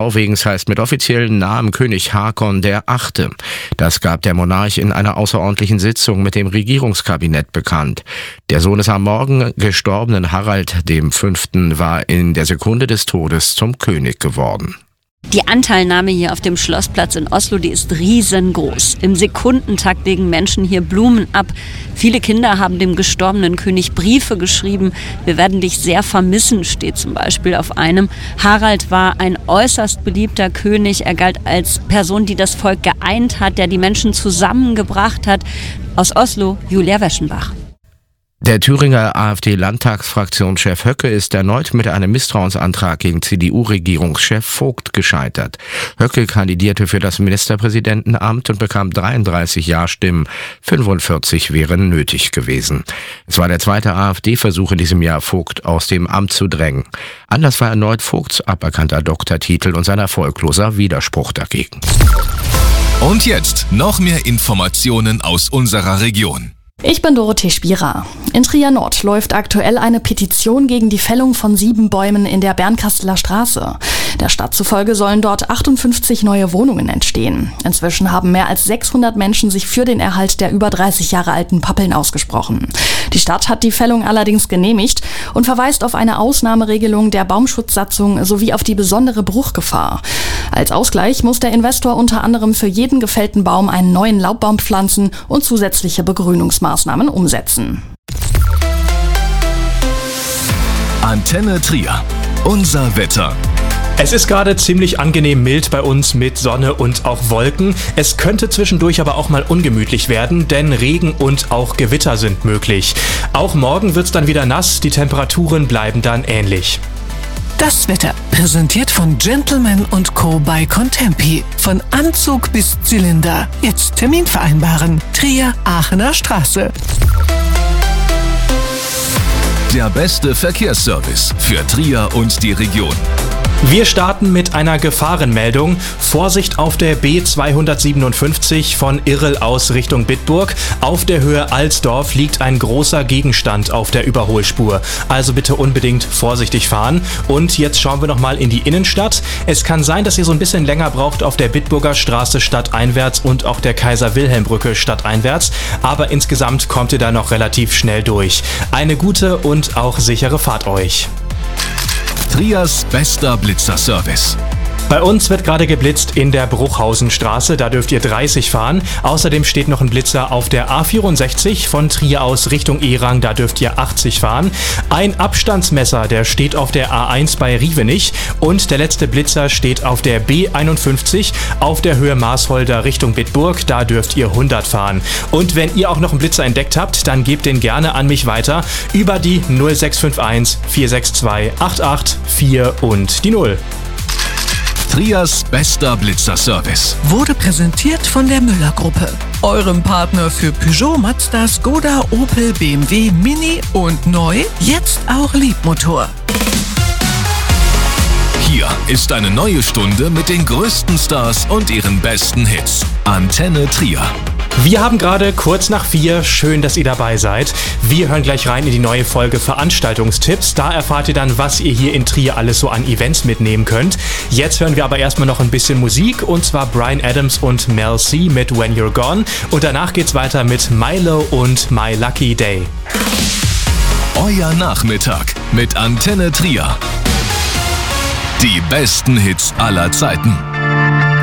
Norwegens heißt mit offiziellem Namen König Haakon VIII. Das gab der Monarch in einer außerordentlichen Sitzung mit dem Regierungskabinett bekannt. Der Sohn des am Morgen gestorbenen Harald V. war in der Sekunde des Todes zum König geworden. Die Anteilnahme hier auf dem Schlossplatz in Oslo, die ist riesengroß. Im Sekundentakt legen Menschen hier Blumen ab. Viele Kinder haben dem gestorbenen König Briefe geschrieben. Wir werden dich sehr vermissen, steht zum Beispiel auf einem. Harald war ein äußerst beliebter König. Er galt als Person, die das Volk geeint hat, der die Menschen zusammengebracht hat. Aus Oslo, Julia Weschenbach. Der Thüringer AfD-Landtagsfraktionschef Höcke ist erneut mit einem Misstrauensantrag gegen CDU-Regierungschef Vogt gescheitert. Höcke kandidierte für das Ministerpräsidentenamt und bekam 33 Ja-Stimmen, 45 wären nötig gewesen. Es war der zweite AfD-Versuch in diesem Jahr, Vogt aus dem Amt zu drängen. Anders war erneut Vogts aberkannter Doktortitel und sein erfolgloser Widerspruch dagegen. Und jetzt noch mehr Informationen aus unserer Region. Ich bin Dorothee Spierer. In Trier Nord läuft aktuell eine Petition gegen die Fällung von 7 Bäumen in der Bernkasteler Straße. Der Stadt zufolge sollen dort 58 neue Wohnungen entstehen. Inzwischen haben mehr als 600 Menschen sich für den Erhalt der über 30 Jahre alten Pappeln ausgesprochen. Die Stadt hat die Fällung allerdings genehmigt und verweist auf eine Ausnahmeregelung der Baumschutzsatzung sowie auf die besondere Bruchgefahr. Als Ausgleich muss der Investor unter anderem für jeden gefällten Baum einen neuen Laubbaum pflanzen und zusätzliche Begrünungsmaßnahmen umsetzen. Antenne Trier. Unser Wetter. Es ist gerade ziemlich angenehm mild bei uns mit Sonne und auch Wolken. Es könnte zwischendurch aber auch mal ungemütlich werden, denn Regen und auch Gewitter sind möglich. Auch morgen wird's dann wieder nass, die Temperaturen bleiben dann ähnlich. Das Wetter, präsentiert von Gentleman & Co. bei Contempi. Von Anzug bis Zylinder. Jetzt Termin vereinbaren. Trier, Aachener Straße. Der beste Verkehrsservice für Trier und die Region. Wir starten mit einer Gefahrenmeldung. Vorsicht auf der B257 von Irrel aus Richtung Bitburg. Auf der Höhe Alsdorf liegt ein großer Gegenstand auf der Überholspur. Also bitte unbedingt vorsichtig fahren. Und jetzt schauen wir nochmal in die Innenstadt. Es kann sein, dass ihr so ein bisschen länger braucht auf der Bitburger Straße stadteinwärts und auch der Kaiser-Wilhelm-Brücke stadteinwärts. Aber insgesamt kommt ihr da noch relativ schnell durch. Eine gute und auch sichere Fahrt euch. Triers bester Blitzerservice. Bei uns wird gerade geblitzt in der Bruchhausenstraße, da dürft ihr 30 fahren. Außerdem steht noch ein Blitzer auf der A64 von Trier aus Richtung Erang, da dürft ihr 80 fahren. Ein Abstandsmesser, der steht auf der A1 bei Rievenich und der letzte Blitzer steht auf der B51 auf der Höhe Marsholder Richtung Bitburg, da dürft ihr 100 fahren. Und wenn ihr auch noch einen Blitzer entdeckt habt, dann gebt den gerne an mich weiter über die 0651 462 884 und die 0. Triers bester Blitzerservice. Wurde präsentiert von der Müller-Gruppe. Eurem Partner für Peugeot, Mazda, Skoda, Opel, BMW, Mini und neu, jetzt auch Liebmotor. Hier ist eine neue Stunde mit den größten Stars und ihren besten Hits. Antenne Trier. Wir haben gerade kurz nach 4. Schön, dass ihr dabei seid. Wir hören gleich rein in die neue Folge Veranstaltungstipps. Da erfahrt ihr dann, was ihr hier in Trier alles so an Events mitnehmen könnt. Jetzt hören wir aber erstmal noch ein bisschen Musik, und zwar Bryan Adams und Mel C mit When You're Gone. Und danach geht's weiter mit Milo und My Lucky Day. Euer Nachmittag mit Antenne Trier. Die besten Hits aller Zeiten.